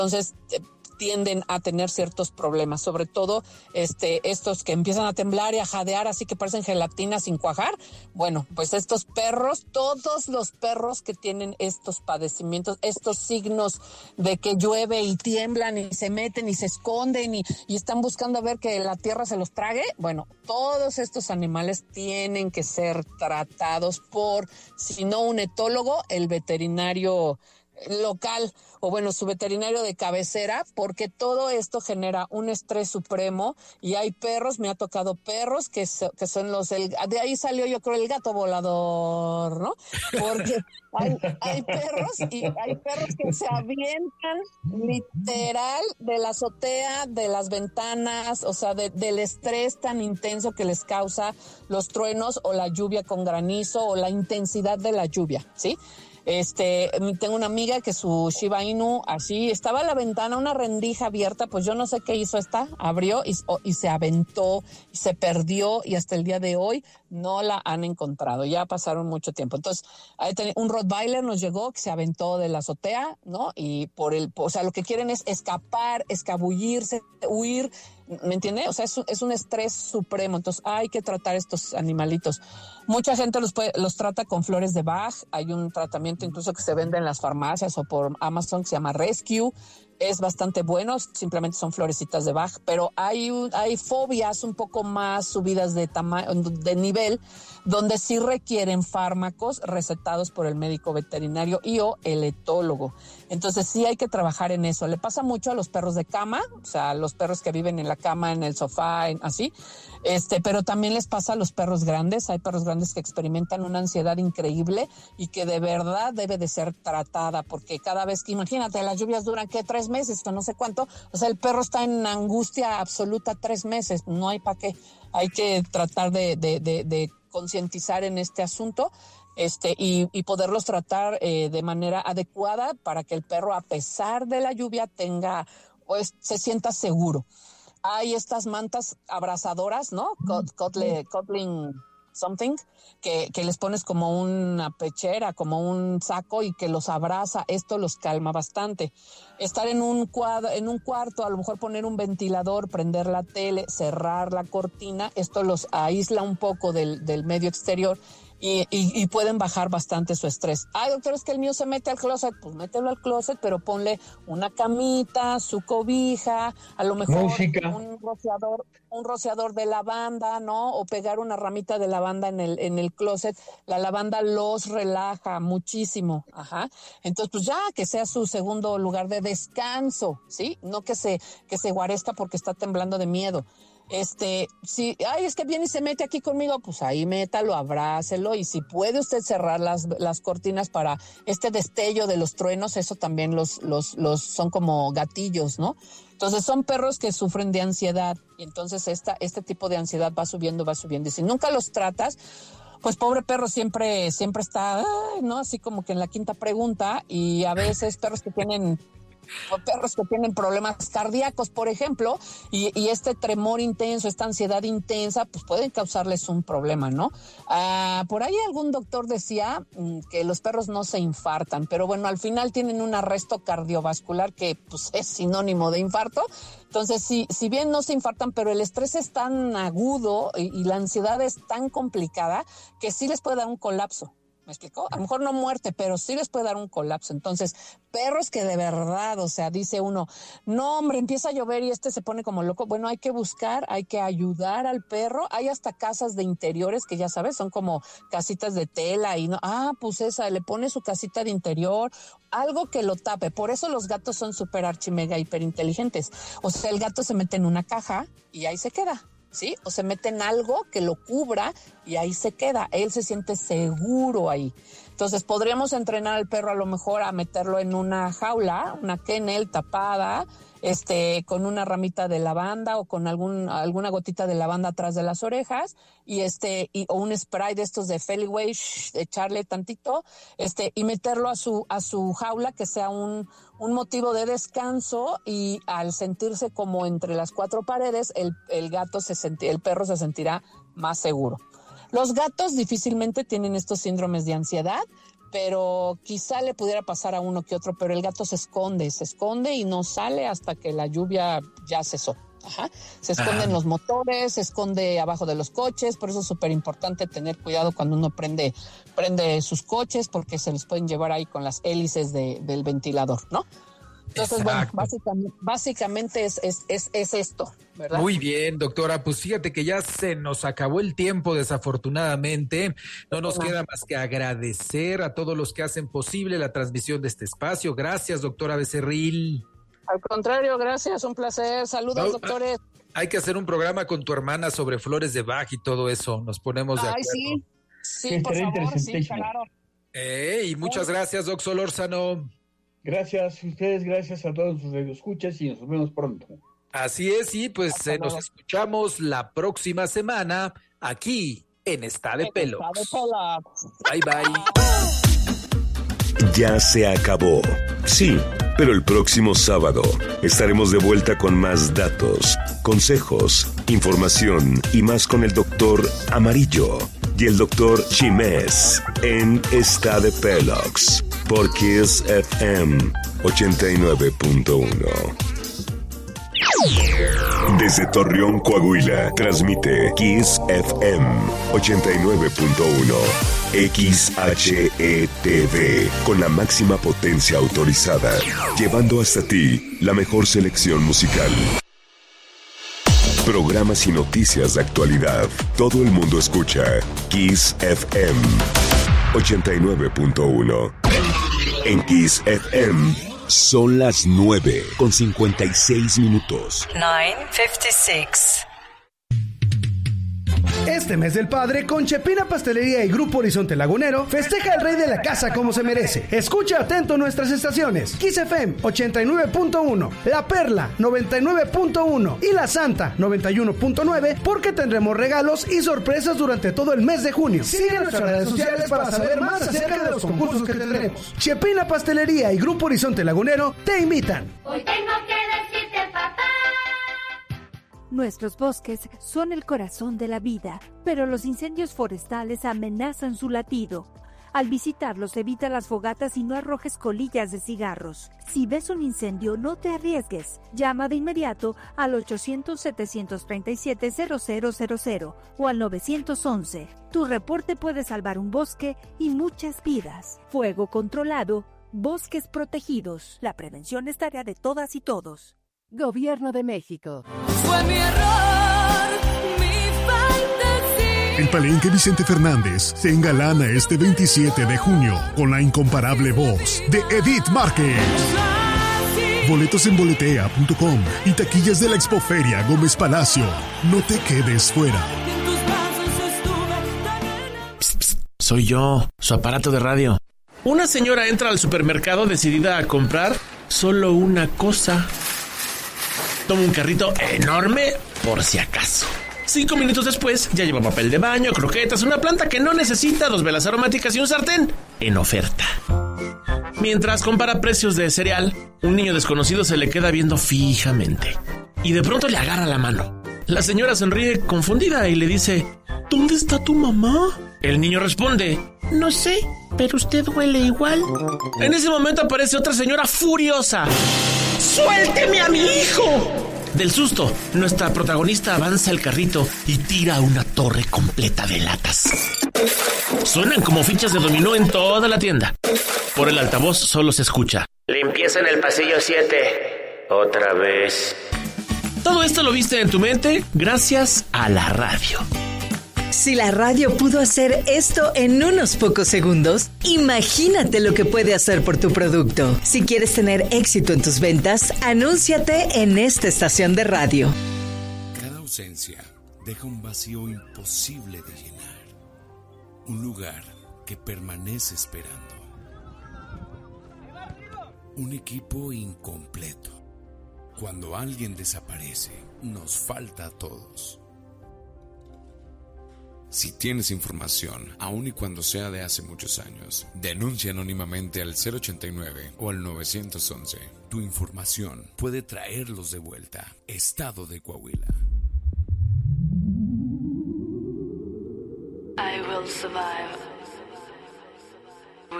Entonces tienden a tener ciertos problemas, sobre todo estos que empiezan a temblar y a jadear, así que parecen gelatina sin cuajar. Bueno, pues estos perros, todos los perros que tienen estos padecimientos, estos signos de que llueve y tiemblan y se meten y se esconden y están buscando ver que la tierra se los trague, bueno, todos estos animales tienen que ser tratados por, si no un etólogo, el veterinario local o bueno, su veterinario de cabecera, porque todo esto genera un estrés supremo y hay perros, me ha tocado perros que son de ahí salió yo creo el gato volador, ¿no? Porque hay perros que se avientan literal de la azotea, de las ventanas, o sea, del estrés tan intenso que les causa los truenos o la lluvia con granizo o la intensidad de la lluvia, ¿sí? Tengo una amiga que su Shiba Inu así estaba la ventana, una rendija abierta, pues yo no sé qué hizo abrió y se aventó y se perdió y hasta el día de hoy no la han encontrado, ya pasaron mucho tiempo. Entonces, un Rottweiler nos llegó que se aventó de la azotea, ¿no? Y o sea, lo que quieren es escapar, escabullirse, huir, ¿me entiende? O sea, es un estrés supremo, entonces hay que tratar estos animalitos. Mucha gente los trata con flores de Bach, hay un tratamiento incluso que se vende en las farmacias o por Amazon que se llama Rescue, es bastante bueno, simplemente son florecitas de Bach, pero hay fobias un poco más subidas de nivel, donde sí requieren fármacos recetados por el médico veterinario y o el etólogo. Entonces sí hay que trabajar en eso. Le pasa mucho a los perros de cama, o sea, los perros que viven en la cama, en el sofá, así, pero también les pasa a los perros grandes. Hay perros grandes que experimentan una ansiedad increíble y que de verdad debe de ser tratada, porque cada vez que, imagínate, las lluvias duran, ¿qué? 3 meses o no sé cuánto, o sea, el perro está en angustia absoluta 3 meses, no hay para qué. Hay que tratar de concientizar en este asunto y poderlos tratar de manera adecuada para que el perro, a pesar de la lluvia, pues se sienta seguro. Hay estas mantas abrazadoras, ¿no? Cuddling something, que les pones como una pechera, como un saco y que los abraza. Esto los calma bastante. Estar en un cuarto, a lo mejor poner un ventilador, prender la tele, cerrar la cortina, esto los aísla un poco del medio exterior y pueden bajar bastante su estrés. Ay, doctor, es que el mío se mete al closet. Pues mételo al closet, pero ponle una camita, su cobija, a lo mejor un rociador de lavanda, ¿no? O pegar una ramita de lavanda en el closet. La lavanda los relaja muchísimo. Ajá. Entonces, pues ya que sea su segundo lugar de descanso, ¿sí? No que se guarezca porque está temblando de miedo. Si, es que viene y se mete aquí conmigo, pues ahí métalo, abrácelo, y si puede usted cerrar las cortinas para este destello de los truenos, eso también los son como gatillos, ¿no? Entonces son perros que sufren de ansiedad, y entonces este tipo de ansiedad va subiendo, y si nunca los tratas, pues pobre perro siempre está, ¿no? Así como que en la quinta pregunta, y a veces perros que tienen problemas cardíacos, por ejemplo, y este tremor intenso, esta ansiedad intensa, pues pueden causarles un problema, ¿no? Por ahí algún doctor decía que los perros no se infartan, pero bueno, al final tienen un arresto cardiovascular que pues es sinónimo de infarto. Entonces, si bien no se infartan, pero el estrés es tan agudo y la ansiedad es tan complicada que sí les puede dar un colapso. ¿Me explicó? A lo mejor no muerte, pero sí les puede dar un colapso. Entonces, perros que de verdad, o sea, dice uno, no, hombre, empieza a llover y se pone como loco. Bueno, hay que buscar, hay que ayudar al perro. Hay hasta casas de interiores que ya sabes, son como casitas de tela y no, pues le pone su casita de interior, algo que lo tape. Por eso los gatos son súper archimega hiperinteligentes. O sea, el gato se mete en una caja y ahí se queda, ¿sí? O se mete en algo que lo cubra y ahí se queda. Él se siente seguro ahí. Entonces, podríamos entrenar al perro a lo mejor a meterlo en una jaula, una kennel tapada, con una ramita de lavanda o con alguna gotita de lavanda atrás de las orejas o un spray de estos de Feliway, echarle tantito, y meterlo a su jaula, que sea un motivo de descanso, y al sentirse como entre las cuatro paredes, el perro se sentirá más seguro. Los gatos difícilmente tienen estos síndromes de ansiedad, pero quizá le pudiera pasar a uno que otro, pero el gato se esconde y no sale hasta que la lluvia ya cesó. Ajá. Se esconde en los motores, se esconde abajo de los coches, por eso es súper importante tener cuidado cuando uno prende sus coches, porque se los pueden llevar ahí con las hélices del ventilador, ¿no? Entonces, Exacto. bueno, básicamente es esto, ¿verdad? Muy bien, doctora. Pues fíjate que ya se nos acabó el tiempo, desafortunadamente. No nos queda más que agradecer a todos los que hacen posible la transmisión de este espacio. Gracias, doctora Becerril. Al contrario, gracias, un placer. Saludos, doctores. Hay que hacer un programa con tu hermana sobre flores de Bach y todo eso. Nos ponemos de acuerdo. Sí, por favor, sí, claro. Y muchas gracias, Doc Solórzano. Gracias a ustedes, gracias a todos los que escuchas y nos vemos pronto. Así es, y pues nos escuchamos la próxima semana aquí en Está de Pelos. Bye, bye. Ya se acabó. Sí, pero el próximo sábado estaremos de vuelta con más datos, consejos, información y más con el doctor Amarillo y el doctor Chimes en Está de Pelos por Kiss FM 89.1. Desde Torreón, Coahuila, transmite Kiss FM 89.1 XHETV con la máxima potencia autorizada, llevando hasta ti la mejor selección musical. Programas y noticias de actualidad. Todo el mundo escucha Kiss FM 89.1. En Kiss FM son las 9:56. 9:56. Este mes del padre, con Chepina Pastelería y Grupo Horizonte Lagunero, festeja al rey de la casa como se merece. Escucha atento nuestras estaciones: Kiss FM 89.1, La Perla 99.1 y La Santa 91.9, porque tendremos regalos y sorpresas durante todo el mes de junio. Sigue nuestras redes sociales para saber más acerca de los concursos que tendremos. Chepina Pastelería y Grupo Horizonte Lagunero te invitan. Hoy tengo que decirte, papá. Nuestros bosques son el corazón de la vida, pero los incendios forestales amenazan su latido. Al visitarlos, evita las fogatas y no arrojes colillas de cigarros. Si ves un incendio, no te arriesgues. Llama de inmediato al 800-737-0000 o al 911. Tu reporte puede salvar un bosque y muchas vidas. Fuego controlado, bosques protegidos. La prevención es tarea de todas y todos. Gobierno de México. Fue mi error, mi fantasía. El Palenque Vicente Fernández se engalana este 27 de junio con la incomparable voz de Edith Márquez. Boletos en boletea.com y taquillas de la Expoferia Gómez Palacio. No te quedes fuera. Psst, psst, soy yo, su aparato de radio. Una señora entra al supermercado decidida a comprar solo una cosa. Toma un carrito enorme por si acaso. 5 minutos después ya lleva papel de baño, croquetas, una planta que no necesita, 2 velas aromáticas y un sartén en oferta. Mientras compara precios de cereal, un niño desconocido se le queda viendo fijamente y de pronto le agarra la mano. La señora sonríe confundida y le dice: ¿Dónde está tu mamá? El niño responde: No sé, pero usted huele igual. En ese momento aparece otra señora furiosa. ¡Suélteme a mi hijo! Del susto, nuestra protagonista avanza el carrito y tira una torre completa de latas. Suenan como fichas de dominó en toda la tienda. Por el altavoz solo se escucha: limpieza en el pasillo 7. Otra vez. Todo esto lo viste en tu mente gracias a la radio. Si la radio pudo hacer esto en unos pocos segundos, imagínate lo que puede hacer por tu producto. Si quieres tener éxito en tus ventas, anúnciate en esta estación de radio. Cada ausencia deja un vacío imposible de llenar. Un lugar que permanece esperando. Un equipo incompleto. Cuando alguien desaparece, nos falta a todos. Si tienes información, aun y cuando sea de hace muchos años, denuncia anónimamente al 089 o al 911. Tu información puede traerlos de vuelta. Estado de Coahuila. I will survive.